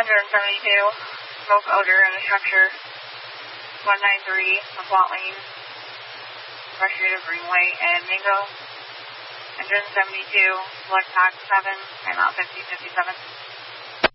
smoke odor in the structure. 193, McWat Lane, Frustrated Greenway, and Mingo. 172, Select Pack 7, and out 5057.